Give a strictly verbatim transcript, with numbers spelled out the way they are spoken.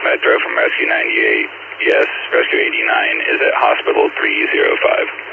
Metro from Rescue ninety-eight. Yes, Rescue eighty-nine is at Hospital three oh five.